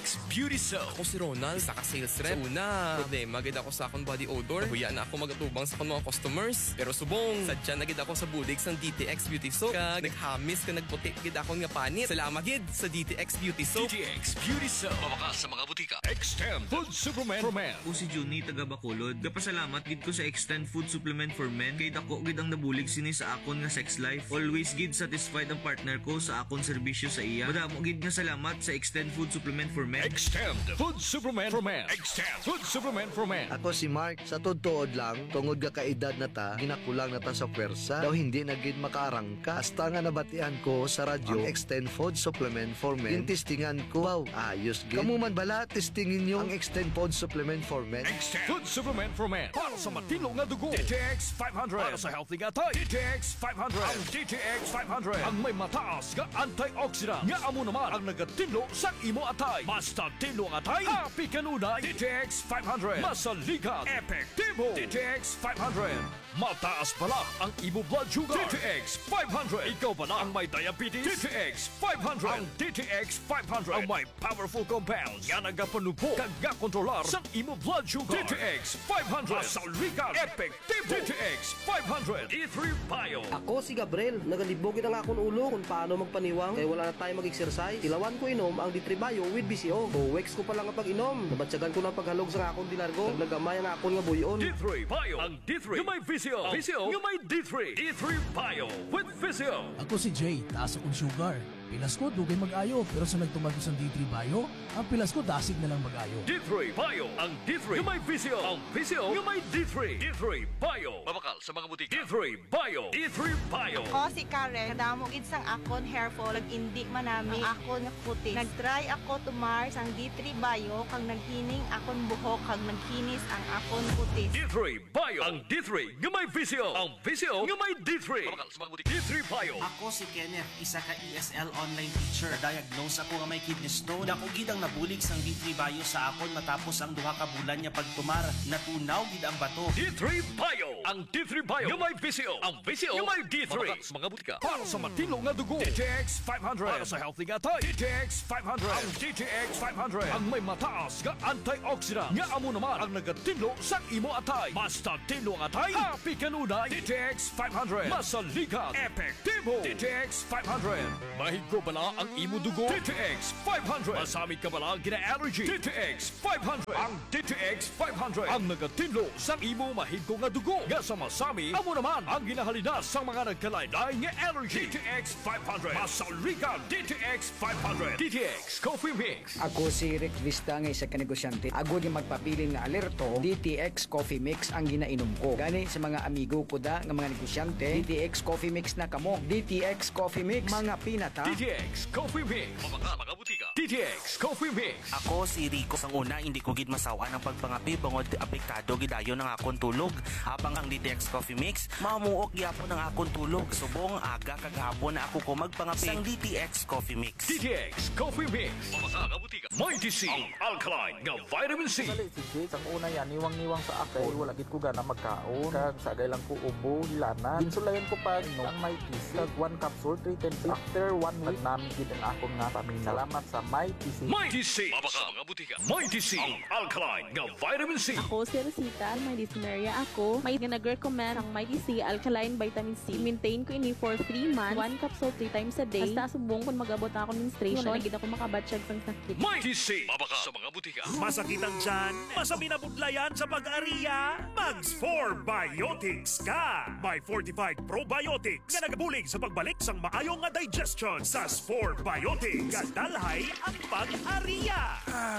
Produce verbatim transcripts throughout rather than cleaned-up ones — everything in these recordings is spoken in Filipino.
X Beauty Soap. Ako si Ronald, isa ka sales rep. Sa una, problema gid ako sa akong body odor. Nahuya na ako magatubang sa akong mga customers. Pero subong, sadya na gid ako sa bulig sang D T X Beauty Soap. Kag naghamis ka nagputi gid ako nga panit. Salamat gid sa D T X Beauty Soap. D T X Beauty Soap. Mabakas sa mga butika. Extend Food Supplement for Men. O si Juni taga Bacolod. Kapasalamat gid ko sa Extend Food Supplement for Men. Kay dako gid ang nabulig sini sa akon nga sex life. Always gid satisfied ang partner ko sa akon serbisyo sa iya. Madamo gid nga salamat sa Extend Food Supplement for Men. Extend Food Supplement for Men. Extend Food Supplement for Men. Ako si Mark, sa totoo lang, tungod ka kaedad na ta, ginakulang na ta sa pwersa, daw hindi na gid makaarangka. Hasta nga nabatian ko sa radyo, ang Extend Food Supplement for Men. Yung testingan ko, wow, ayos gid. Kamu man bala, testingin nyo ang Extend Food Supplement for Men. Extend Food Supplement for Men. Para sa matino nga dugo. D T X five hundred. Para sa healthy nga tay. D T X five hundred. Ang D T X five hundred. Ang may mataas nga antioxidant. Nga amo naman ang nagatinlo sa imo atay. Basta tinlo ang atay. Happy kanunay. D T X five hundred. Masaligan. Epektibo. D T X five hundred. Mataas pala ang imo blood sugar. D T X five hundred. Ikaw pala ang may diabetes. D T X five hundred. Ang D T X five hundred. Ang may powerful compounds. Nga nagapanupo. Kag nga kontrolar sang imo blood sugar. D T X five hundred. Masaligan. Epektibo. D T X five hundred. D three Bio. Ako si Gabriel, nagalibogin ang akong ulo kung paano magpaniwang kaya wala na tayo mag-exercise. Ilawan ko inom ang D three Bio with B C O. two weeks ko pa lang ang pag-inom. Nabatsagan ko ng paghalog sa akong dilargo. Naglagamay ang akong nga buyon. D three Bio. Ang D three. Yung may V C O. V C O. Yung may D three. D three Bio with V C O. Ako si Jay, taas akong sugar. Pilas ko, dugay mag-ayo. Pero sa nagtumagos ang D three Bio, ang pilas ko dasig na lang mag-ayo. D three Bio. Ang D three. Yung may V C O. Ang V C O. Yung may D three. D three Bio. Mabakal sa mga butika. D three Bio. D three Bio. Ako si Karen, kadamo gid sang akon hair fall, nag-indi man nami ang akon nga puti. Nag-try ako tumar sang D three Bio, kag naghining akon buhok, kag nagkinis ang akon puti. D three Bio. Ang D three. Yung may V C O. Ang V C O. Yung may D three. Mabakal sa mga butika. D three Bio. Ako si Kenneth, isa ka E S L online teacher. Diagnose ako nga may kidney stone. Dako gid ang nabulig sang D three Bio sa akon matapos ang duha ka bulan niya pagtumar. Natunaw gid ang bato. D three Bio. Ang D three Bio. Yung may V C O. Ang V C O. Yung may D three. Mabakal sa mga butika. Para sa matino nga dugo. D T X five hundred. Para sa healthy nga tay. D T X five hundred. Ang D T X five hundred. Ang may mataas nga antioxidant. Nga amo naman ang nagatinlo sa imo atay. Basta tinlo ang atay. Happy kanunay. D T X five hundred. Masaligan. Epektibo. D T X five hundred. Mahigko bala ang imo dugo. D T X five hundred. Masamit ka bala gina-allergy. D T X five hundred. Ang D T X five hundred. Ang nagatinlo sa imo mahigko nga dugo. Nga sa masami, amo naman ang ginahalinas sa mga nagkalaylay nga allergy. D T X five hundred. Masaligan. D T X five hundred. D T X Coffee Mix. Ako si Rick Vista nga isa ka negosyante. Agod yung magpapilin nga alerto, D T X Coffee Mix ang ginainom ko. Gani sa mga amigo ko da nga mga negosyante, D T X Coffee Mix na kamo. D T X Coffee Mix, mga pinata. D T X Coffee Mix. Mabaka mga butika. D T X Coffee Mix. Ako si Rico. Sang una, hindi ko gid masawaan ang pagpangapi bangod apektado gidayon ng akong tulog. Habang ang D T X Coffee Mix, mamuok gyapon ang akong tulog. Subong aga kagahapon na ako ko magpangapi sang D T X Coffee Mix. D T X Coffee Mix. Mabaka mga butika. Mighty C. Ang alkaline nga vitamin C. Dali si Jay, sang una yan, niwang-niwang sa akay. Wala gid ko gana magkaon. Kag sagay lang ko ubo, hilana. Insulayan ko pa no, ang Mighty C. Kag one capsule, three ten days. After one week, namin gid ang akong nga pamilya. Salamat sa Mighty C. Mighty C. Mabaka mga butika. Mighty C. Ang alkaline nga vitamin C. Ako si Rosita, may dyspnea ako. May nag-recommend ang Mighty C Alkaline Vitamin C. Maintain ko ini for three months. One capsule three times a day. Basta subong kung mag-abot ako menstruation. Wala gid ako makabatsyag sang sakit. Mighty C. Mabaka sa mga butika. Masakit ang tiyan? Masami na budlayan sa pag-ariya? Mags four Biotics ka! May fortified probiotics nga nagabulig sa pagbalik sang maayong nga digestion sa four Biotics. Kadalhay ang pag-ariya.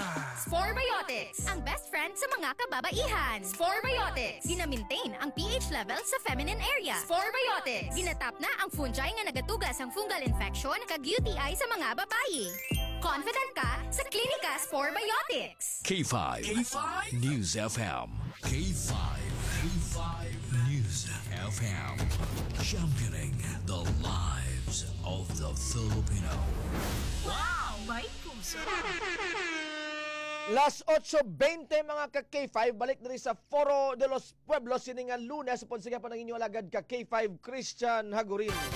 Spore Biotics, ang best friend sa mga kababaihan. Spore Biotics, gina-maintain ang pH level sa feminine area. Spore Biotics, ginatap na ang fungi nga nagatugas ang fungal infection kag U T I sa mga babae. Confident ka sa Klinika Spore Biotics. K five. K five News F M. K five. K five News F M. Championing the lives of the Filipino. Wow! May puso! Las eight twenty mga ka-K five, balik na rin sa Foro de los Pueblos siningan Lunes, ponsiga pa ng inyo alagad ka-K five Christian Hagurin.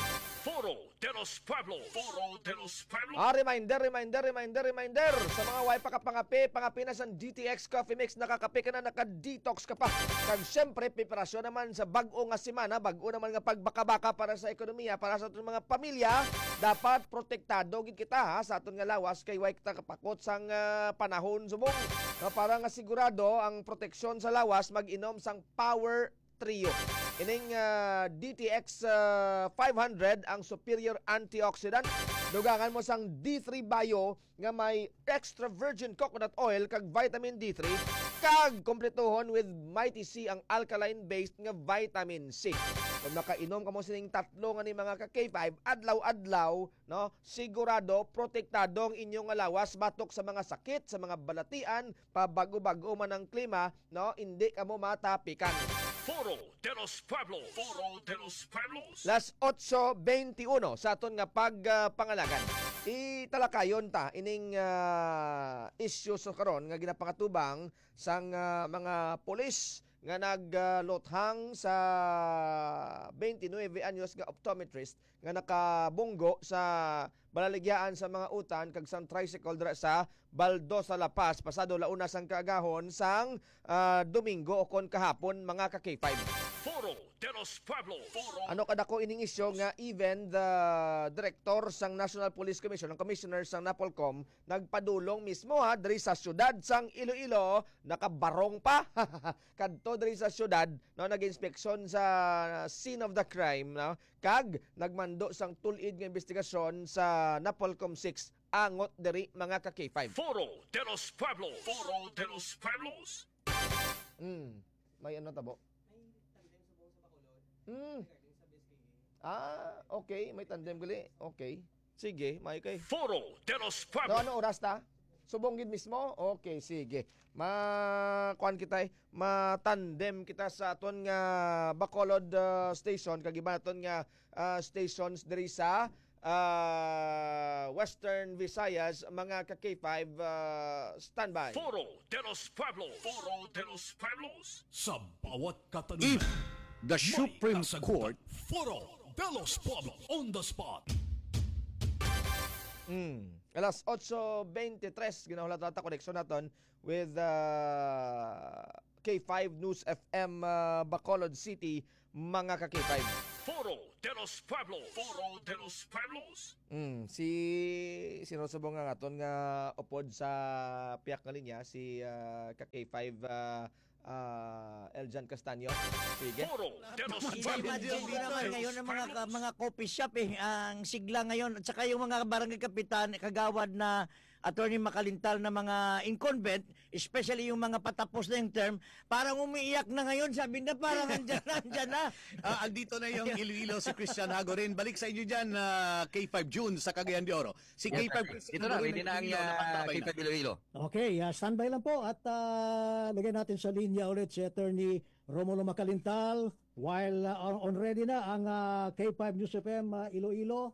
Foro de los Pueblos. Foro de los Pueblos. Ah, reminder, reminder, reminder, reminder. Sa mga way pakapangapi, pangapi na sa D T X Coffee Mix, nakakapi ka na, naka-detox ka pa. Kag syempre, preparasyon naman sa bag-o nga semana, bag-o naman nga pagbaka-baka para sa ekonomiya, para sa ating mga pamilya, dapat protektado gid kita ha, sa aton nga lawas, kay way kita kapakot sang uh, panahon subong. No, para nga sigurado ang proteksyon sa lawas, mag-inom sang Power Trio. Ining uh, D T X uh, five hundred ang superior antioxidant. Dugangan mo sang D three Bio nga may extra virgin coconut oil kag vitamin D three kag kompletohon with Mighty C ang alkaline based nga vitamin C. Kung nakainom ka mo sining tatlo nga ni mga ka K five adlaw-adlaw, no, sigurado protektado ang inyong lawas batok sa mga sakit, sa mga balatian, pabago-bago man ang klima, no, hindi ka mo matapikan. Foro de los Pueblos. Foro de los Pueblos. Las eight twenty-one sa aton nga pagpangalagan. Uh, Italakayon ta ining uh, issue sa karon nga ginapangatubang sang uh, mga pulis nga naglothang sa twenty-nine anyos nga optometrist nga nakabunggo sa balaligyaan sa mga utan kag sang tricycle dra sa Baldosa, La Paz pasado launa sang kaagahon sang uh, Domingo o kon kahapon mga ka K five. Foro de los Pueblos. Foro. Ano kadako ining isyo nga even the director sang National Police Commission, ang commissioner sang Napolcom, nagpadulong mismo ha diri sa syudad sang Iloilo, nakabarong pa kadto diri sa syudad, no, nag-inspeksyon sa scene of the crime, no, kag nagmando sang tulid nga investigasyon sa Napolcom six angot diri mga ka K five. Foro de los Pueblos. Foro de los Pueblos. Hmm, may ano tabo? Hmm. Ah, okay. May tandem gali. Okay. Sige, may kay. Foro de los Pueblos. No, ano oras ta? Subong gid mismo? Okay, sige. Ma-kuan kita, ma-tandem kita sa aton nga Bacolod uh, station, kag iba aton nga uh, stations diri sa uh, Western Visayas, mga ka K five uh, standby. Foro de los Pueblos. Foro de los Pueblos. Sa bawat katanungan, The Supreme Court. Foro de los Pueblos on the spot. Mm. Alas eight twenty-three ginahula ta koneksyon naton with uh, K five News F M uh, Bacolod City, mga ka K five. Foro de los Pueblos. Foro de los Pueblos. Mm, si si Rosabong nga aton nga upod sa piyak nga linya si uh, ka K five uh, uh, Eljan Castaño. Sige. Hindi naman ngayon ang mga mga coffee shop eh, ang sigla ngayon at saka yung mga barangay kapitan, kagawad na Attorney Makalintal na mga incumbent, especially yung mga patapos na yung term, parang umiiyak na ngayon, sabi na parang andyan na, andyan na. Uh, andito na yung Iloilo si Christian Hagorin. Balik sa inyo dyan, uh, K five June sa Cagayan de Oro. Si K five... Ito na, ready na ang uh, K five Iloilo. Okay, uh, standby lang po at uh, lagay natin sa linya ulit si Attorney Romulo Makalintal while uh, on ready na ang uh, K five News F M uh, Iloilo.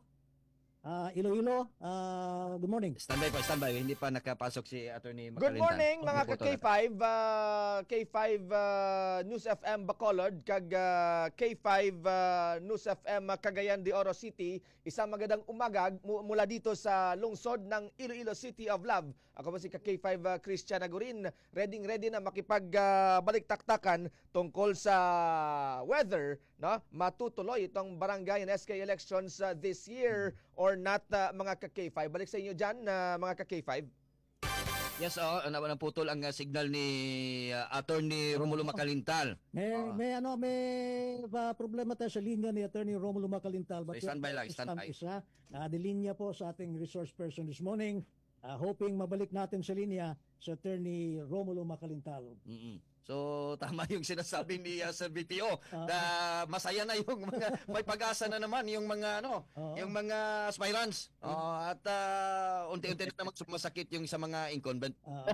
Uh, Iloilo, uh, good morning. Standby po, standby. Hindi pa nakapasok si Attorney Makalintal. Good morning mga ka K five, uh, K five uh, News F M Bacolod, kag uh, K five uh, News F M Cagayan de Oro City. Isang magandang umaga mula dito sa lungsod ng Iloilo City of Love. Ako po si ka K five uh, Christian Agurin, ready ready na makipagbalik uh, taktakan tungkol sa weather, no? Matutuloy itong barangay and S K elections uh, this year or not, uh, mga ka K five. Balik sa inyo dyan, uh, mga ka K five. Yes, oh, naputol ang uh, signal ni uh, Attorney Romulo Makalintal. May, uh, may ano, may uh, problema tayo sa linya ni Attorney Romulo Makalintal. So, standby lang, standby. Isa, uh, dilinya po sa ating resource person this morning. Uh, hoping mabalik natin sa linya sa Attorney Romulo Makalintal. Mm-hmm. So, tama yung sinasabi ni uh, Sir B P O uh, na masaya na yung mga, may pag-asa na naman yung mga, ano, uh, yung mga aspirants. Uh, at uh, unti-unti na naman sumasakit yung sa mga incumbent. Uh,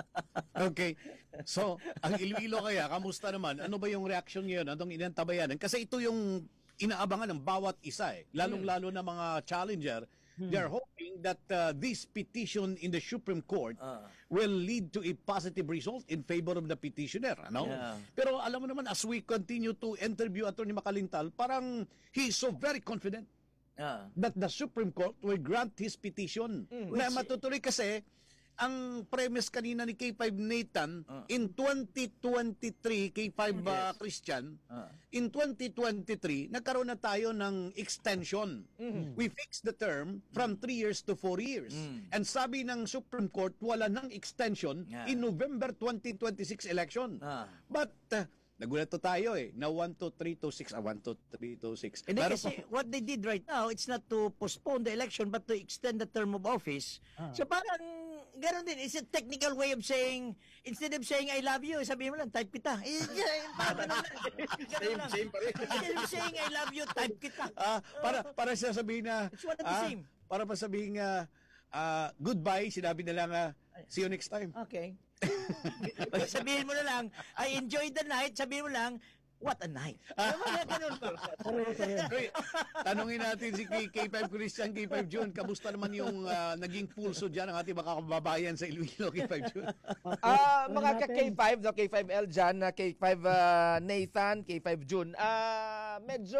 okay. So, ang Iloilo kaya, kamusta naman? Ano ba yung reaction ngayon? Anong inantabayanan? Kasi ito yung inaabangan ng bawat isa eh. Lalong-lalo na mga challenger. Hmm. They're hoping that uh, this petition in the Supreme Court uh. will lead to a positive result in favor of the petitioner. Ano? Yeah. Pero alam mo naman, as we continue to interview Attorney Makalintal, parang he is so very confident Ah. that the Supreme Court will grant his petition. Mm. Na Which- matutuloy kasi, ang premise kanina ni K five Nathan, in twenty twenty-three, K five uh, Yes. Christian, Ah. in twenty twenty-three, nagkaroon na tayo ng extension. Mhm. We fixed the term from three years to four years. Mm. And sabi ng Supreme Court, wala ng extension Yeah. in November twenty twenty-six election. Ah. But, uh, nagulat to tayo eh, na one to three to six, ah, one to three to six. Hindi kasi what they did right now, it's not to postpone the election but to extend the term of office. Ah. So parang gano'n din. It's a technical way of saying, instead of saying I love you, sabihin mo lang, type kita. Eh, yeah, parang ganun lang. Ganun lang. same pa rin. Instead of saying I love you, type kita. Ah, para para siya sabihin na It's one and the ah, same. para pa sabihin nga ah, goodbye, sinabi na lang ah, see you next time. Okay. Sabihin mo na lang, I enjoyed the night, sabihin mo lang, what a night. Mga ganun ba? Uy, tanungin natin si K- K5 Christian, K five June, kamusta naman yung ah, naging pulso diyan ng ating mga kababayan sa Iloilo, K five June? Ah, mga ka-K five, no, K five L dyan, K five ah, Nathan, K five June, ah, medyo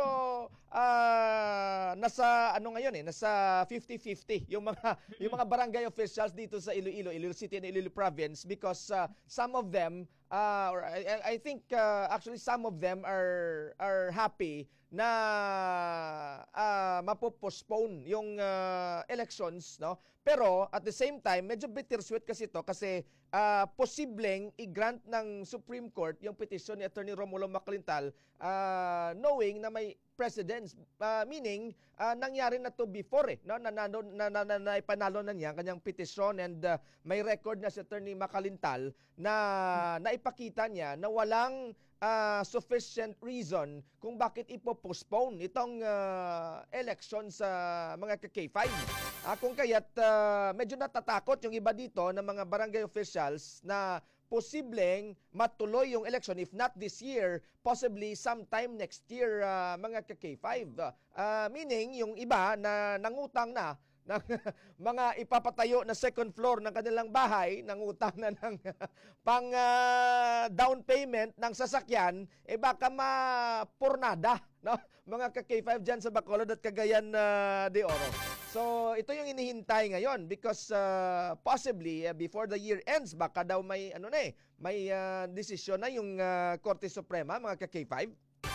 ah, nasa ano ngayon eh, nasa fifty fifty yung mga yung mga barangay officials dito sa Iloilo, Iloilo City and Iloilo Province because ah, some of them uh, or I, I think uh, actually some of them are are happy na uh, mapopostpone yung uh, elections, no? Pero at the same time, medyo bittersweet kasi ito kasi uh, posibleng i-grant ng Supreme Court yung petition ni Attorney Romulo Macalintal uh, knowing na may precedents, uh, meaning uh, nangyari na to before eh, no? Nanalo na, na, na, na ipanalo na niya kanyang petition and uh, may record na si Attorney Macalintal na naipakita niya na walang uh, sufficient reason kung bakit ipo-postpone itong uh, election sa mga ka-K five. Uh, kung kaya't uh, medyo natatakot yung iba dito ng mga barangay officials na posibleng matuloy yung election if not this year, possibly sometime next year uh, mga ka-K five. Uh, meaning yung iba na nangutang na ng mga ipapatayo na second floor ng kanilang bahay, nangutang na ng pang uh, down payment ng sasakyan, eh baka mapurnada, no? Mga ka-K five dyan sa Bacolod at Cagayan uh, de Oro. So, ito yung inihintay ngayon because uh, possibly uh, before the year ends, baka daw may ano na eh, may uh, desisyon na yung uh, Korte Suprema, mga ka-K five.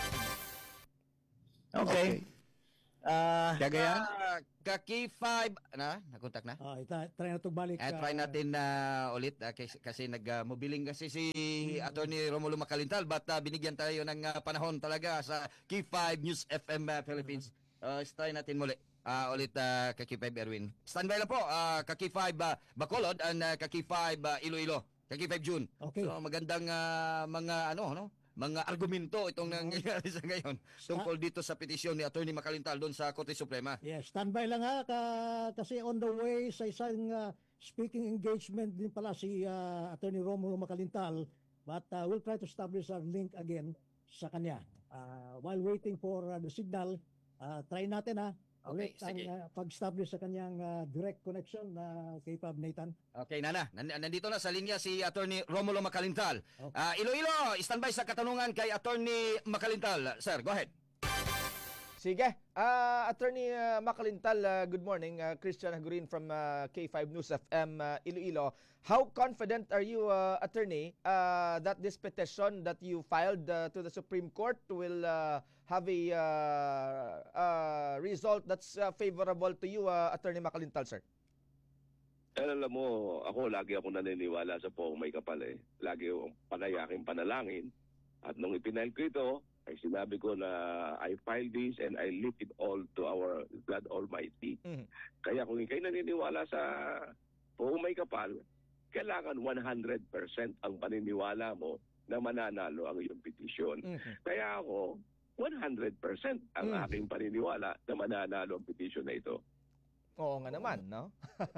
Okay. Ah, Cagayan? Ah, ka-K five, na, nakontak na? Ah, ita, try na to balik. Eh, try natin na ulit ah, kasi, kasi nag-mobiling kasi si Attorney Romulo Macalintal but ah, binigyan tayo ng ah, panahon talaga sa K five News F M ah, Philippines. Uh, try natin muli. Ah, ulit uh, ka-K five Erwin. Standby lang po, uh, ka-K five uh, Bacolod and uh, ka-K five uh, Iloilo. ka-K five June. Okay. So magandang ah, mga ano no? Mga argumento itong nangyayari sa ngayon tungkol dito sa petisyon ni Attorney Macalintal doon sa Korte Suprema. Yes, standby lang ha ka, kasi on the way sa isang uh, speaking engagement din pala si uh, Attorney Romulo Macalintal, but uh, we'll try to establish our link again sa kanya. Uh, while waiting for uh, the signal, uh, try natin ha. Okay, ulit ang sige. uh, pag-establish sa kanyang uh, direct connection na uh, kay Pab Nathan. Okay, Nana. Nan- Nandito na sa linya si Attorney Romulo Macalintal. Ah, Iloilo, standby sa katanungan kay Attorney Macalintal. Sir, go ahead. Sige. Uh, Attorney uh, Macalintal, uh, good morning. Uh, Christian Hagurin from uh, K five News F M uh, Iloilo. How confident are you, uh, Attorney, uh, that this petition that you filed uh, to the Supreme Court will uh, have a uh, uh, result that's uh, favorable to you, uh, Attorney Macalintal, sir? Eh, alam mo, ako lagi ako naniniwala sa poong may kapal eh. Lagi akong panay aking panalangin. At nung ipinail ko ito, ay sinabi ko na I filed this and I leave it all to our God Almighty. Mm-hmm. Kaya kung ikay naniniwala sa poong may kapal, kailangan one hundred percent ang paniniwala mo na mananalo ang iyong petisyon. Mm-hmm. Kaya ako, one hundred percent ang Mm. aking paniniwala na mananalo ang petisyon na ito. Oo nga naman, no?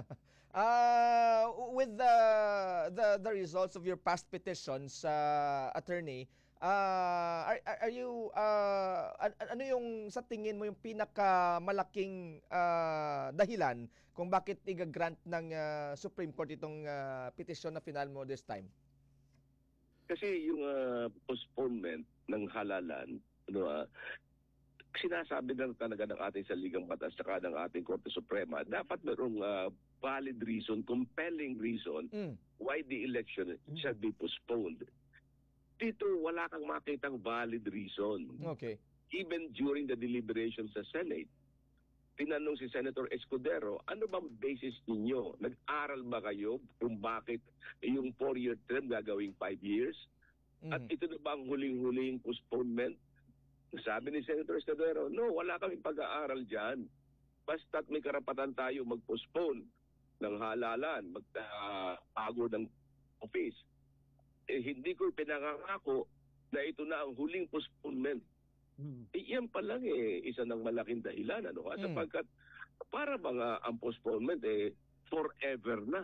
uh, with the, the the results of your past petitions, uh, Attorney, uh, are, are are you uh, an- ano yung sa tingin mo yung pinakamalaking uh, dahilan kung bakit i-grant ng uh, Supreme Court itong uh, petition na final mo this time? Kasi yung ah, postponement ng halalan, ano, ah, sinasabi na talaga ng ating saligang batas saka ng ating Korte Suprema, dapat mayroong uh, valid reason, compelling reason Mm. why the election shall be postponed. Dito, wala kang makitang valid reason. Okay. Even during the deliberations sa Senate, tinanong si Senator Escudero, ano bang basis ninyo? Nag-aral ba kayo kung bakit yung four-year term gagawing five years? At ito na ba ang huling-huling postponement? Sabi ni Senator Escudero, no, wala kaming pag-aaral dyan. Basta't may karapatan tayo mag-postpone ng halalan, magtago ng office. Eh, hindi ko pinangangako na ito na ang huling postponement. Hmm. Eh, yan pa lang eh, isa ng malaking dahilan. Ano? Mm. Sapagkat para bang ang postponement eh, forever na.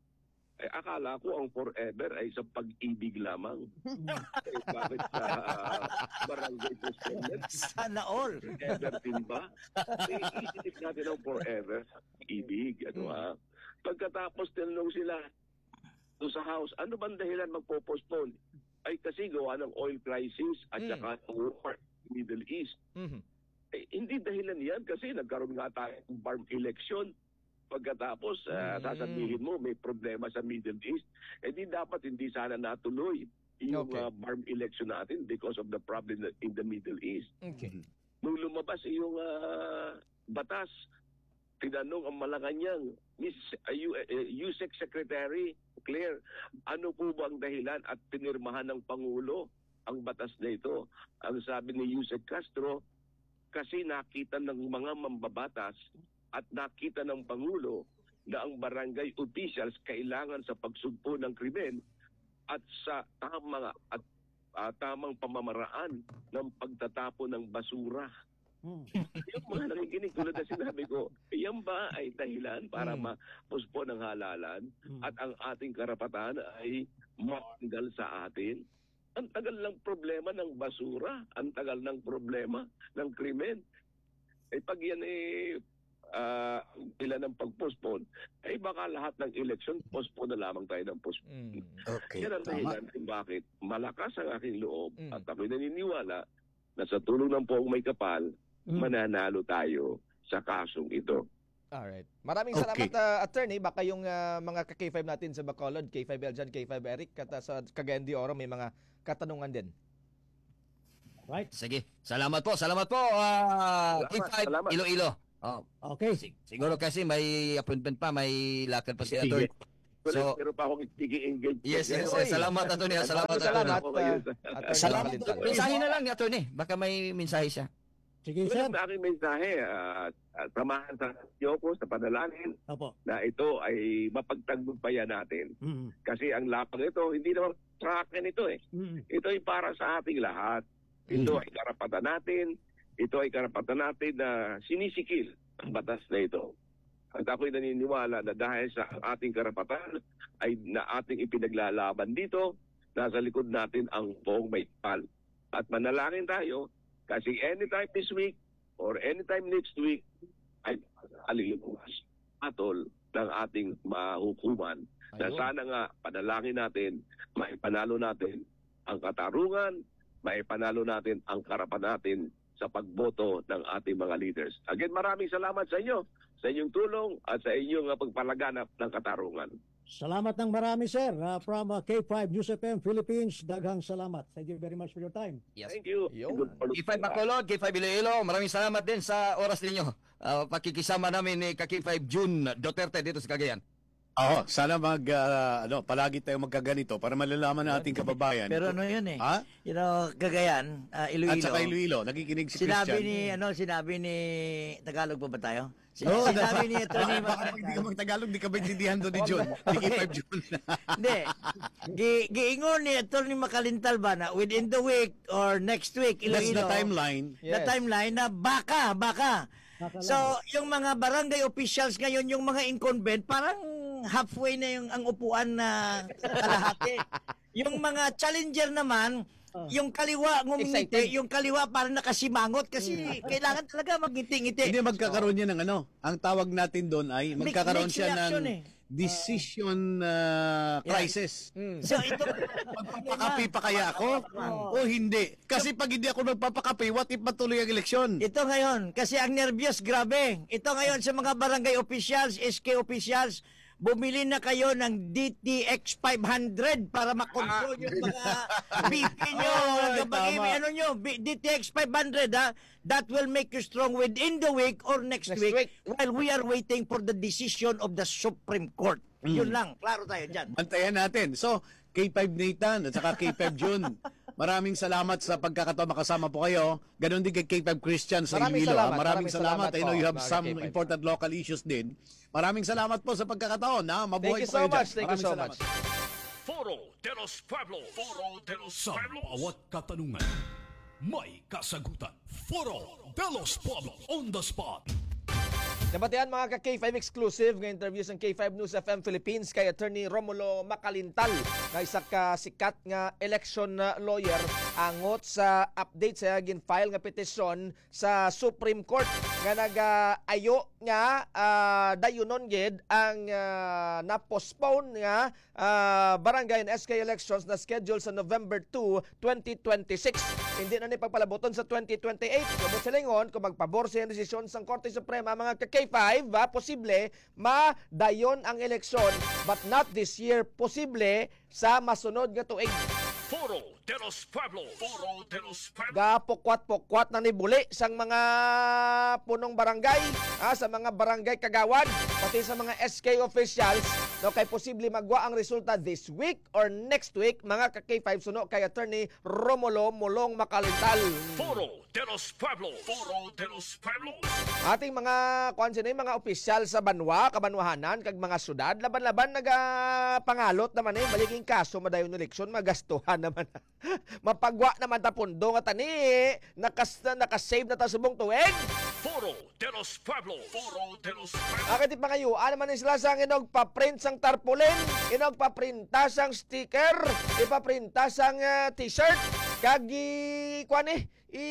Eh, akala ko ang forever ay sa pag-ibig lamang. eh, bakit sa uh, barangay postponement? Sana all. Forever din ba? Eh, isip natin ang forever sa pag-ibig. Ano, ha? Pagkatapos tinanong sila doon sa House, ano bang dahilan magpo-postpone? Ay kasi gawa ng oil crisis at Mm. saka ng war in the Middle East. Mhm. Eh, hindi dahilan yan kasi nagkaroon nga tayo ng farm election. Pagkatapos, ah, Mm. sasabihin mo may problema sa Middle East. Eh di dapat hindi sana natuloy yung Okay. ah, farm election natin because of the problem in the Middle East. Okay. Nung lumabas yung ah, batas, tinanong ang Malacanang, Miss uh, U- uh, U S E C Secretary Claire, ano po ba ang dahilan at pinirmahan ng Pangulo ang batas na ito? Ang sabi ni Yusek Castro, kasi nakita ng mga mambabatas at nakita ng Pangulo na ang barangay officials kailangan sa pagsugpo ng krimen at sa tamang at ah, tamang pamamaraan ng pagtatapon ng basura. Hmm. Yung mga nakikinig tulad na sinabi ko, yan ba ay dahilan para Mm. ma-postpone ang halalan Hmm. at ang ating karapatan ay matanggal sa atin? Ang tagal ng problema ng basura, ang tagal ng problema ng krimen. Eh pag yan eh uh, ilan ng pag-postpone, ay baka lahat ng election, postpone na lamang tayo ng postpone. Mm. Okay. Yan ang dahilan kung bakit malakas ang aking loob Mm. at ako'y naniniwala na sa tulong ng poong may kapal, Mm. mananalo tayo sa kasong ito. Alright. Maraming Okay. salamat, uh, attorney. Baka yung uh, mga ka-K five natin sa Bacolod, K five Eljan, K five Eric, at uh, sa Cagayan de Oro, may mga katanungan din. Right? Sige. Salamat po, salamat po. Uh, Salamat, K five salamat. Iloilo. Oh, Okay. sig- siguro kasi may appointment pa, may lakad pa si Sige. Atty. Pero, So, pero pa akong i-engage. yes, yes, Oy. yes. Salamat, Atty. Salamat, Salamat, Atty. uh, attorney Salamat. Makalintal. Mensahe na lang, Atty. Baka may mensahe siya. Sige, Ito sir. ang aking mensahe. Uh, samahan sa Diyos sa panalangin Opo. na ito ay mapagtagumpayan natin. Mm. Kasi ang lapang ito, hindi naman sa akin ito eh. Mm. Ito ay para sa ating lahat. Ito ay karapatan natin. Ito ay karapatan natin na sinisikil ang batas na ito. At ako'y naniniwala na dahil sa ating karapatan ay na ating ipinaglalaban dito, nasa likod natin ang poong may kapal. At manalangin tayo kasi anytime this week or anytime next week ay alilimugas atol ng ating mahukuman. Na Ayun. sana nga panalangin natin, maipanalo natin ang katarungan, maipanalo natin ang karapan natin sa pagboto ng ating mga leaders. Again, maraming salamat sa inyo, sa inyong tulong at sa inyong uh, pagpalaganap ng katarungan. Salamat ng marami, sir. Uh, from uh, K five News F M Philippines, daghang salamat. Thank you very much for your time. Yes. Thank you. Yo. Good morning. K five Bacolod, K five Iloilo, maraming salamat din sa oras ninyo. Uh, pakikisama namin ni K five June Duterte dito sa Cagayan. Oo, sana mag, ah, ano, palagi tayong magkaganito para malalaman ng ating kababayan. Pero ano yun eh. Ha? You know, Cagayan, uh, Iloilo. At saka Iloilo, nakikinig si Sinabi Christian. ni, ano, sinabi ni, Tagalog pa ba tayo? Sin- Oo, sinabi ni Atty. Baka pag di ka magtagalog, di ka maintindihan doon ni John. Ni K five June. Hindi. Gi- Giingon ni Atty. Makalintal ba na within the week or next week, That's Iloilo. the timeline. The Yes. timeline na baka, baka. So, yung mga barangay officials ngayon, yung mga incumbent, parang halfway na yung ang upuan na kalahati. Yung mga challenger naman, yung kaliwa ngumingiti, Excited. yung kaliwa parang nakasimangot kasi kailangan talaga magngiti-ngiti. Hindi magkakaroon niya ng ano. Ang tawag natin doon ay magkakaroon Mixed siya ng reaction eh. decision uh, crisis. Mm. So ito, magpapakapi pa kaya ako o hindi? Kasi pag hindi ako nagpapakapi, what if matuloy ang eleksyon? Ito ngayon, kasi ang nervyos, grabe. Ito ngayon sa mga barangay officials, S K officials, bumili na kayo ng D T X five hundred para makontrol yung mga B P nyo. Ay, ano nyo, B- D T X five hundred ha, that will make you strong within the week or next, Next week, week. while we are waiting for the decision of the Supreme Court. Mm. Yun lang, klaro tayo dyan. Antayan natin. So, K five Nathan at saka K five June. Maraming salamat sa pagkakataon makasama po kayo. Ganon din kay K five Christian sa Maraming Iloilo. salamat, Maraming, maraming salamat. salamat I know po, you have mga some K five. important local issues din. Maraming salamat po sa pagkakataon. Ha? Mabuhay Thank you po kayo so much. dyan. Thank you Maraming so salamat. much. Foro de los Pueblos. Foro de los Sa Pueblos. bawat katanungan, may kasagutan. Foro de los Pueblos on the spot. Nabatian mga ka-K five exclusive nga interviews ng K five News F M Philippines kay Attorney Romulo Macalintal na isa ka sikat nga election lawyer angot sa update sa gin-file nga petisyon sa Supreme Court nga nag-ayo nga uh, dayunon gid ang uh, na-postpone nga uh, barangay and S K elections na schedule sa November two, twenty twenty-six. Hindi na ni pagpalaboton sa twenty twenty-eight. Kabot sa lingon kung magpabor sa desisyon sang Korte Suprema mga ka-K five, ba, posible madayon ang eleksyon but not this year, posible sa masunod nga tuig. Foro de los Pueblos. Foro de los Pueblos. Gapokwat-pokwat na nibuli sang mga punong barangay, ha, sa mga barangay kagawad, pati sa mga S K officials, no, kay posible magwa ang resulta this week or next week, mga ka-K five suno kay Attorney Romulo Mulong Macalintal. Foro de los Pueblos. Foro de los Pueblos. Ating mga kuan sini mga opisyal sa banwa, kabanwahanan kag mga syudad laban-laban nagapangalot naman eh baliging kaso madayon eleksyon magastuhan naman. Mapagwa naman ta pundo nga tani nakas nakasave na ta subong tuig. Foro de los Pueblos. Foro de los Pueblos. Akit ipangayuan naman ni sila sang inog pa-print sang tarpaulin, inog pa-printa sang sticker, ipaprinta sang uh, t-shirt kag i kuan eh i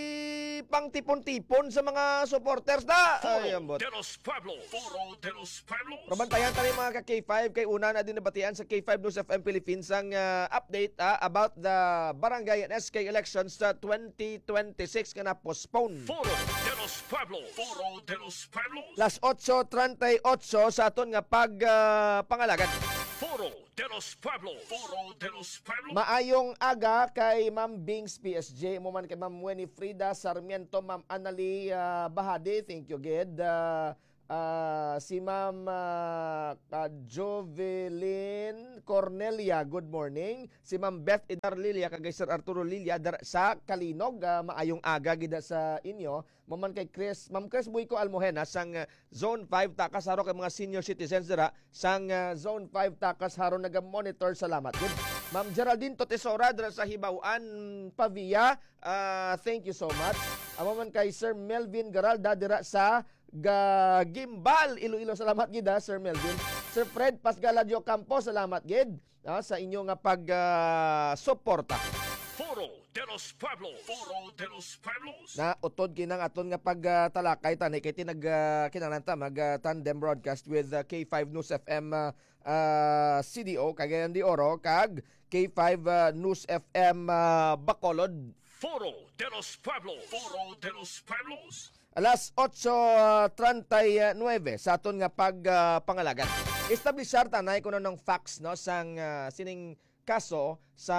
pang tipon-tipon sa mga supporters na. Ay, ambot. De los Pueblos. Foro de los Pueblos. Probantayan tayo mga ka-K five kay una na din nabatian sa K five News F M Philippines ang uh, update uh, about the barangay and S K elections sa twenty twenty-six nga na postpone. Foro de los Pueblos. Foro de los Pueblos. Las eight thirty-eight sa aton nga pag uh, pangalagan. Foro de los Pueblos. Foro de los Pueblos. Maayong aga kay Ma'am Bings P S J, mo man kay Ma'am Winifrida Sarmiento, Ma'am Anali uh, Bahade, thank you gid. Uh, uh, si Ma'am uh, uh, Jovelyn Cornelia, good morning. Si Ma'am Beth Idar Lilia kagay Sir Arturo Lilia dar, sa Kalinog, uh, maayong aga gid sa inyo. Mo man kay Chris, Ma'am Chris Buico Almohena sang uh, Zone five takas haro kay mga senior citizens dira sang uh, Zone five takas haro naga-monitor, salamat gid. Ma'am Geraldine Totesora dira sa Hibauan Pavia, uh, thank you so much. Amo man kay Sir Melvin Garalda dira sa Ga Gimbal Iloilo, salamat gid ha, Sir Melvin. Sir Fred Pasgaladio Campo, salamat gid ha, sa inyo nga pag uh, suporta. Foro de los Pueblos. Foro de los Pueblos. Na utod kinang aton nga pagtalakay uh, tanay kay tinag uh, kinahanglan mag uh, tandem broadcast with uh, K five News F M uh, uh, C D O Cagayan de Oro kag K five uh, News F M uh, Bacolod. Foro de los Pueblos. Foro de los Pueblos. Alas eight thirty-nine sa aton nga pag uh, pangalagan. Establishar tanay kuno ng facts no sang uh, sining kaso sa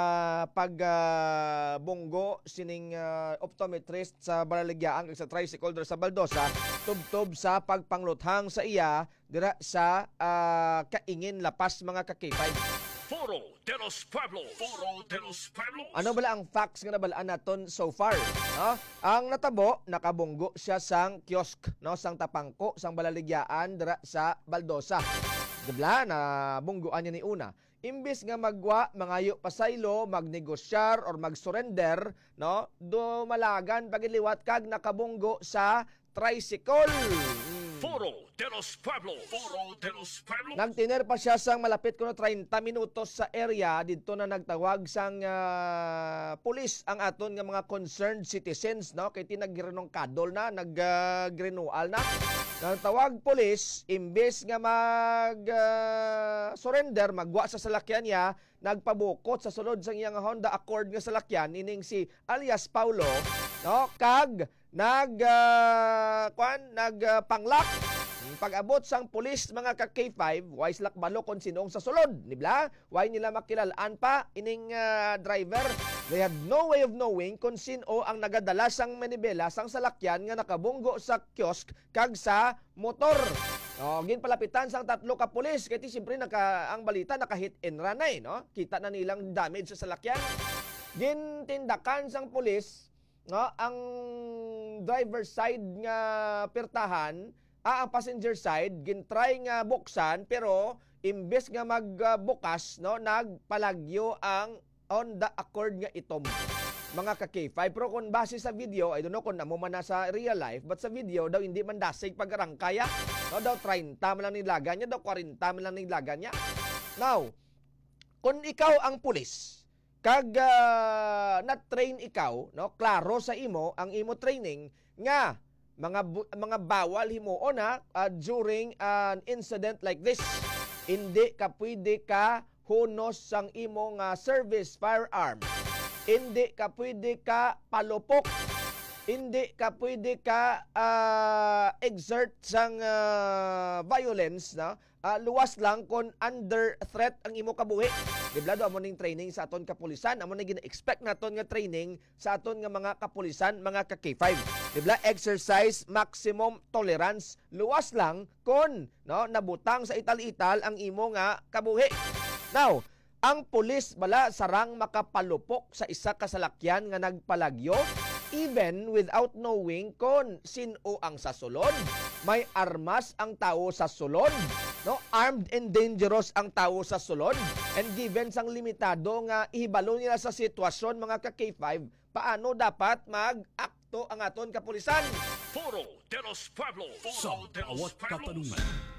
pagbunggo uh, sining uh, optometrist sa Balaligyaang sa tricycle dira sa Baldosa tubtob sa pagpangluthang sa iya dira sa uh, kaingin lapas mga ka-K five. Foro de los Pueblos. Foro de los Pueblos. Ano bala ang facts nga nabalaan naton so far? No? Ang natabo, nakabunggo siya sang kiosk, no, sang tapangko, sang Balaligyaan dira sa Baldosa. Dibla na bungguan niya ni una. Imbis nga magwa, mangayo pasaylo, magnegosyar or mag-surrender, no, dumalagan pagiliwat kag nakabunggo sa tricycle. Mm. Foro de los Pueblos. Foro de los Pueblos. Nagtiner pa siya sang malapit kuno thirty minutos sa area didto na nagtawag sang uh, pulis ang aton nga mga concerned citizens, no, kay tinaggirenong kadol na, naggrenual uh, na. Nang tawag pulis, imbes nga mag uh, surrender, magwa sa salakyan niya, nagpabukot sa sulod sa iyang Honda Accord nga salakyan ining si alias Paulo, no, kag nag uh, kwan nag uh, panglak. Pag-abot sang pulis mga ka K five, way silak balo kon sinong sa sulod, nibla? Way nila makilalaan pa ining uh, driver. They had no way of knowing kung sino ang nagadala sang manibela sang salakyan nga nakabunggo sa kiosk kag sa motor. No, ginpalapitan sang tatlo ka pulis kay siyempre naka ang balita naka hit and run ay, no? Kita na nilang damage sa salakyan. Gintindakan sang pulis, no, ang driver side nga pirtahan. Ah, ang passenger side, gintry nga buksan, pero imbes nga magbukas, no, nagpalagyo ang Honda Accord nga itom. Mga ka K five. Pero kung base sa video, I don't know kung amo man na sa real life, but sa video daw hindi man dasig pagkarangkaya. No, daw thirty man lang nilaga niya, daw forty man lang nilaga niya. Now, kung ikaw ang pulis, kag uh, na-train ikaw, no, klaro sa imo, ang imo training, nga, mga mga bawal himuon ha uh, during an incident like this. Hindi ka pwede ka hunos sang imong uh, service firearm. Hindi ka pwede ka palupok. Hindi ka pwede ka uh, exert sang uh, violence, no? Uh, luwas lang kung under threat ang imo kabuhi. Dibla do amo ning training sa aton kapulisan, amo ning gina-expect naton nga training sa aton nga mga kapulisan, mga ka K five. Dibla exercise maximum tolerance, luwas lang kung, no, nabutang sa ital-ital ang imo nga kabuhi. Now, ang pulis bala sarang makapalupok sa isa ka salakyan nga nagpalagyo even without knowing kung sino ang sasulod. May armas ang tao sa sulod, no? Armed and dangerous ang tao sa sulod. And given sang limitado nga ihibalo nila sa sitwasyon, mga ka K five, paano dapat mag-akto ang aton kapulisan? Foro de los Pueblos. Sa bawat katanungan,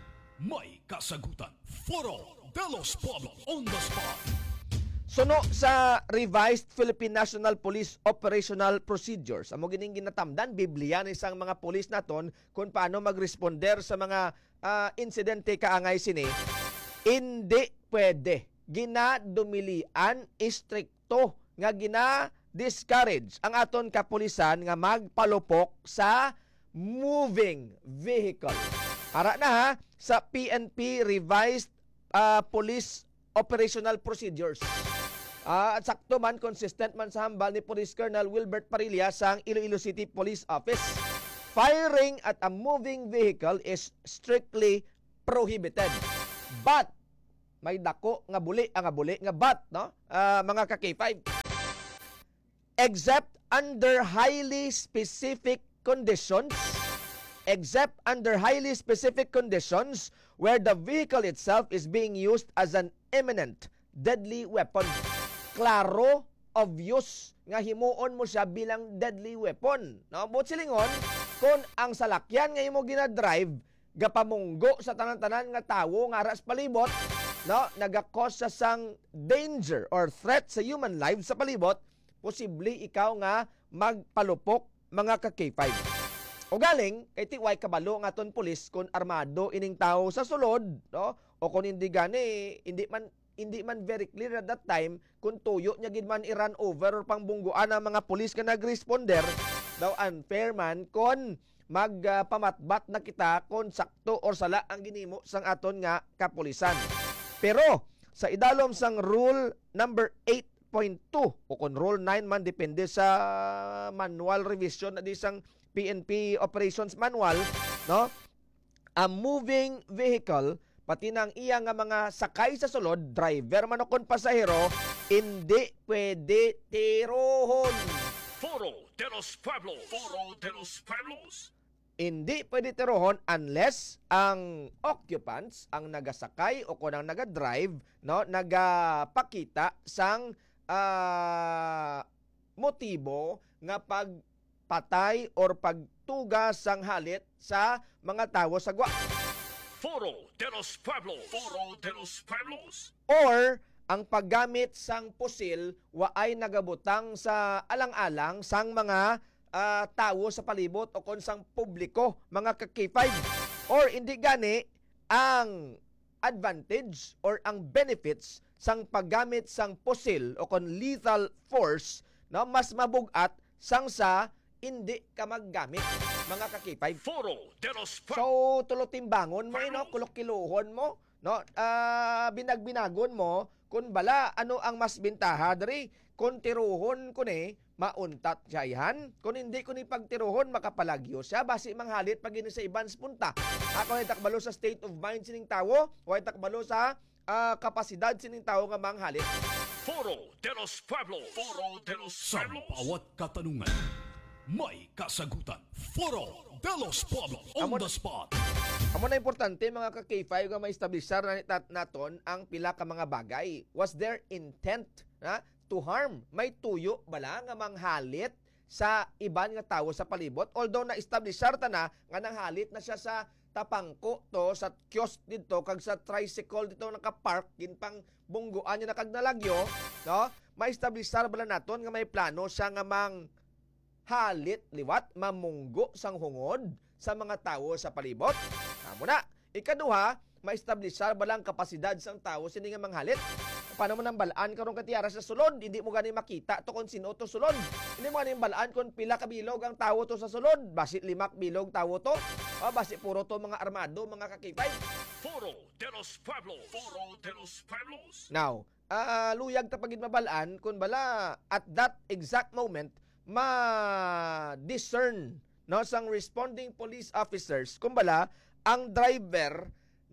may kasagutan. Foro de los Pueblos on the spot. Suno sa revised Philippine National Police Operational Procedures, amo gining ginatamdan Biblia ni sang mga pulis naton kung paano mag-responder sa mga uh, insidente kaangay sini. Hindi pwede ginadumilian istrikto nga gina-discourage ang aton kapulisan nga magpalupok sa moving vehicle. Ara na ha sa P N P Revised uh, Police Operational Procedures. Uh, at sakto man, consistent man sa hambal ni Police Colonel Wilbert Parilla sang Iloilo City Police Office. Firing at a moving vehicle is strictly prohibited. But, may dako nga buli, nga buli, nga but, no? Uh, mga ka K five. Except under highly specific conditions, except under highly specific conditions where the vehicle itself is being used as an imminent deadly weapon. Klaro, obvious nga himuon mo siya bilang deadly weapon. No? But silingon, kung ang salakyan nga imo ginadrive, gapamunggo sa tanan-tanan nga tawo nga aras palibot, no, nagakos sa sang danger or threat sa human life sa palibot, posible ikaw nga magpalupok, mga ka K five. O galing, kay tiway kabalo nga aton pulis kung armado ining tao sa sulod, no? O kung hindi gani, hindi man hindi man very clear at that time kung tuyo niya gid man i-run over or pangbungguan ang mga pulis ka nag-responder, daw unfair man kung magpamatbat uh, na kita kung sakto or sala ang ginimo sang aton nga kapulisan. Pero sa idalom sang rule number eight point two o kung rule nine man, depende sa manual revision na di sang P N P Operations Manual, no? A moving vehicle, pati nang iya nga mga sakay sa sulod, driver man o kon pasahero, hindi pwede tirohon. Foro de los Pueblos. Foro de los Pueblos. Hindi pwede tirohon unless ang occupants, ang nagasakay o kung ang nagadrive, no, nagapakita sang uh, motibo nga pagpatay or pagtugas sang halit sa mga tawo sa gwa. Foro de los Pueblos. Foro de los Pueblos. Or ang paggamit sang pusil waay nagabutang sa alang-alang sang mga uh, tawo sa palibot o kon sang publiko, mga ka K five. or hindi gani ang advantage or ang benefits sang paggamit sang pusil o kon lethal force no mas mabugat sang sa hindi ka maggamit mga kakipay. Foro de los So tulo timbangon mo ino, kulok-kiluhon mo no, uh, binagbinagon mo kun bala ano ang mas bintaha diri kun tiruhon kun eh mauntat siyahan, kun hindi kun ipagtiruhon makapalagyo siya basi manghalit pag ini sa iban punta. Ako ay takbalo sa state of mind sining tawo, o ay takbalo sa uh, kapasidad sining tawo nga manghalit. Foro de los Pueblos. Foro de los Pueblos. Sa bawat katanungan, may kasagutan. Foro de los Pueblos. On Amo, the spot. Amo na importante mga ka-K five nga ma-establishar na nat- naton ang pila ka mga bagay. Was there intent na to harm? May tuyo bala nga manghalit sa iban nga tawo sa palibot? Although na-establishar ta na nga nanghalit na siya sa tapangko to, sa kiosk dito, kag sa tricycle dito nakapark, ginpang bungguan niya na kag nalagyo, no? Ma-establishar bala naton nga may plano siya nga mang halit liwat mamunggo sang hungod sa mga tawo sa palibot. Amo na. Ikaduha, ma-establishar balang kapasidad sang tawo sini nga manghalit. Paano mo nang balaan karong katiyara sa sulod? Hindi mo gani makita to kung sino to sulod. Hindi mo gani balaan kung pila ka bilog ang tawo to sa sulod. Basi limak bilog tawo to. O basi puro to mga armado, mga kakipay. Foro de los Pueblos. Foro de los Pueblos. Now, uh, luyag tapagid mabalaan kung bala at that exact moment ma-discern no sang responding police officers kung bala ang driver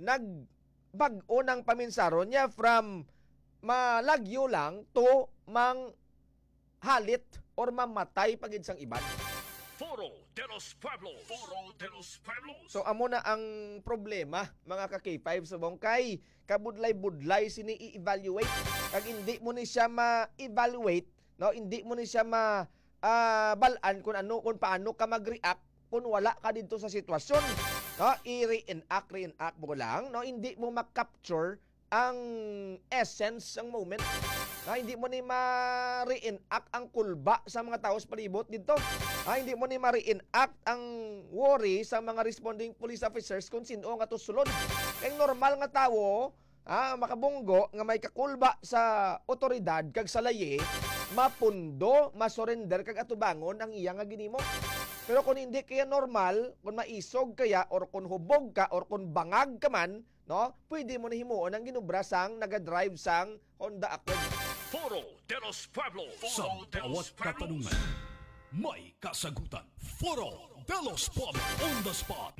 nagbag-o ng paminsaron niya from malagyo lang to mang halit or mamatay pagid sang iban. Foro de los Pueblos. Foro de los Pueblos. So amo na ang problema mga ka-K five subong kay kabudlay-budlay sini i-evaluate kag hindi mo ni siya ma-evaluate no, hindi mo ni siya ma uh, balaan kung ano kung paano ka mag-react kung wala ka dito sa sitwasyon. No, i-reenact, reenact mo lang, no, hindi mo ma-capture ang essence ng moment. No, hindi mo ni ma-reenact ang kulba sa mga tao sa palibot dito. Ah, hindi mo ni ma-reenact ang worry sa mga responding police officers kung sino nga to sulod. Kaya normal nga tawo, ah, makabunggo nga may kakulba sa otoridad kag sa laye, mapundo, masurrender kag atubangon ang iya nga ginimo. Pero kung hindi kaya normal, kung maisog kaya or kung hubog ka or kung bangag ka man, no, pwede mo na himuon ang ginubra sang naga-drive sang Honda Accord. Foro de los Pueblos. Sa bawat katanungan, may kasagutan. Foro de los Pueblos. On the spot.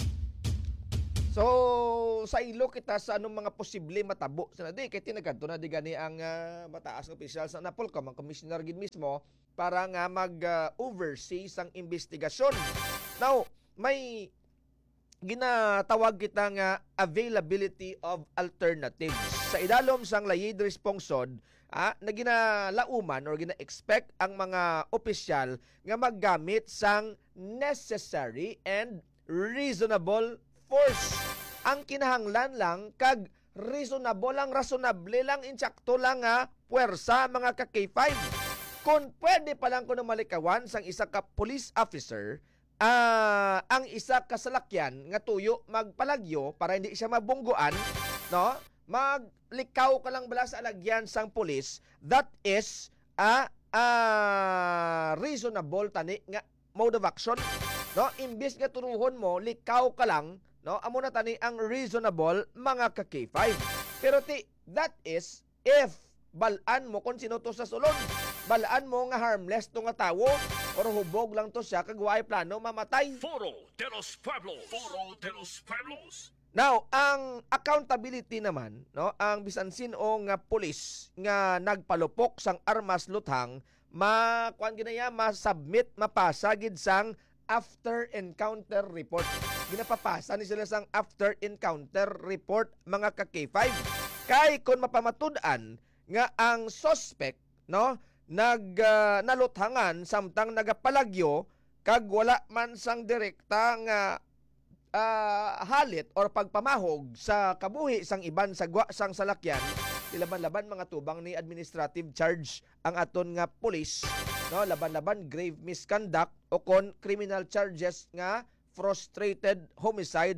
So, sa ilo kita sa anong mga posible matabo. Sa nadi, kaya tinagadto na di gani ang uh, mataas ng opisyal sa Napolcom, ang commissioner gid mismo, para nga mag-oversee uh, sang investigasyon. Now, may ginatawag kita nga availability of alternatives. Sa idalom sang layid responsod, ah, na ginalauman or gina-expect ang mga opisyal nga maggamit sang necessary and reasonable force. Ang kinahanglan lang kag reasonable lang, rationable lang, insakto lang nga puwersa mga ka-K five. Kung pwede pa lang kung malikawan sang isa ka police officer, uh, ang isa ka salakyan nga tuyo magpalagyo para hindi siya mabungguan, no? Maglikaw ka lang bala sa alagyan sang police, that is a uh, uh, reasonable tani nga mode of action, no? Imbis nga turuhon mo, likaw ka lang, no? Amo na tani ang reasonable mga ka-K five. Pero ti, that is if balaan mo kung sino to sa sulod. Balaan mo nga harmless to nga tawo or hubog lang to siya kag way plano mamatay. Foro de los Pueblos. Foro de los Pueblos. Now, ang accountability naman, no, ang bisan sino nga pulis nga nagpalupok sang armas luthang, ma kuan ginaya ma-submit mapasa gid sang after encounter report. Ginapapasa ni sila sang after encounter report mga ka-K five. Kay kun mapamatud-an nga ang suspect, no, nag uh, naluthangan samtang nagapalagyo kag wala man sang direkta nga uh, halit or pagpamahog sa kabuhi sang iban sagwa sang salakyan, laban-laban mga tubang ni administrative charge ang aton nga police, no, laban-laban grave misconduct o kon criminal charges nga frustrated homicide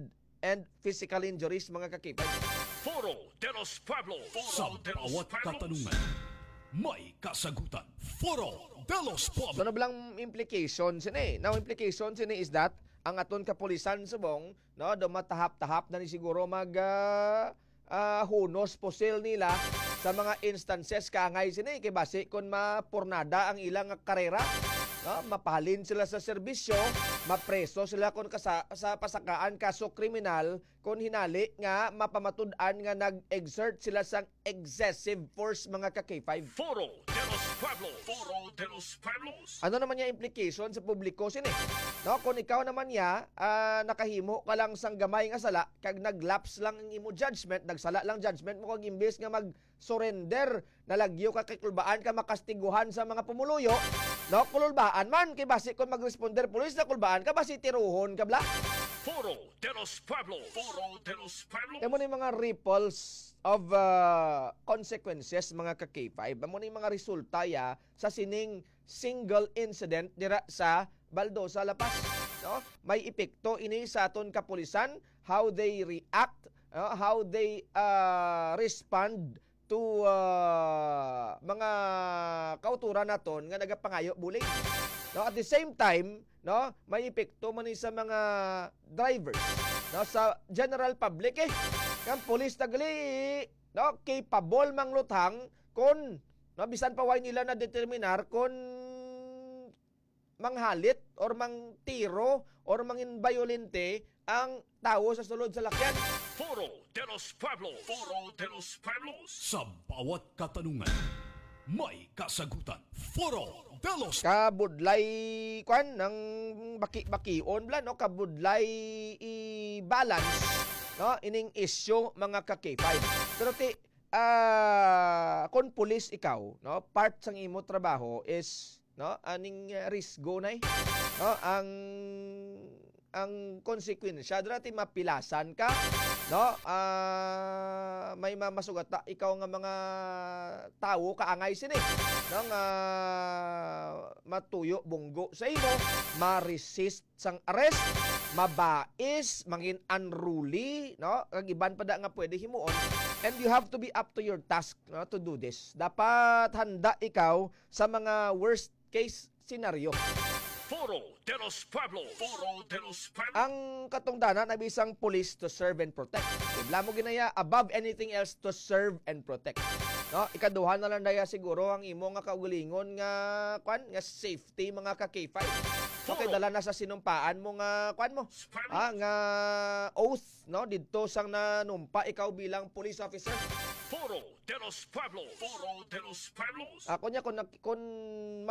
and physical injuries mga kakipay. Foro de los Pueblos. Sa bawat katanungan, may kasagutan. Foro de los Pueblos. So ano bilang implications ini? Now implications ini is that ang aton kapulisan subong no do matahap-tahap na ni siguro mag uh, uh, hunos posil nila sa mga instances kaangay sini kay base kun mapurnada ang ilang karera. No, mapalin sila sa serbisyo, mapreso sila kung kasa, sa pasakaan kaso kriminal kung hinali nga mapamatud-an nga nag-exert sila sa excessive force mga ka-K five. Foro de los Pueblos. Foro de los Pueblos. Ano naman yung implication sa publiko sini? No, kung ikaw naman ya uh, nakahimo ka lang sang gamay nga sala kag naglaps lang ang imo judgment, nagsala lang judgment mo kag imbes nga mag surrender, nalagyo ka kay kulbaan ka makastiguhan sa mga pumuluyo. No, kulbaan man kay base kon mag-responder pulis na kulbaan ka base tiruhon ka bla. Foro de los Pueblos. Foro de los Pueblos. Emo ni mga ripples of uh, consequences mga ka-K five. Amo ni mga resulta ya sa sining single incident dira sa Baldosa, La Paz. No? May epekto ini sa aton kapulisan, how they react, uh, how they uh, respond to uh, mga kauturan naton nga nagapangayo bulig. No, at the same time, no, may epekto man sa mga drivers, no, sa general public eh. Kan police tagali, no, capable mang luthang kun no bisan pa way nila na determinar kun manghalit or mang tiro or mangin violente ang tao sa sulod sa lakyan. Foro de los Pueblos. Foro de los Pueblos. Sa bawat katanungan, may kasagutan. Foro de los kabudlay kwan ng baki-bakion bla no kabudlay i-balance no ining issue mga ka-K five. Pero ti uh, kon pulis ikaw no part sang imo trabaho is no aning uh, risk go nay no ang ang konsekwensya dati mapilasan ka no uh, may mamasugata ikaw nga mga tawo kaangay sini no nga matuyo bunggo sa imo ma-resist sang arrest mabais mangin unruly no kag iban pa da nga pwede himuon and you have to be up to your task no to do this dapat handa ikaw sa mga worst case scenario. Foro de los Pueblos. Foro de los Pueblos. Ang katungdanan ay bisang police to serve and protect. Ibla mo ginaya above anything else to serve and protect. No, ikaduha na lang daya siguro ang imo nga kaugalingon nga kwan nga safety mga ka-K five. Okay, dala na sa sinumpaan mo nga kwan mo. Ah, nga oath no didto sang nanumpa ikaw bilang police officer. Foro de los Pueblos. Foro de los Pueblos. Ako nya kun kun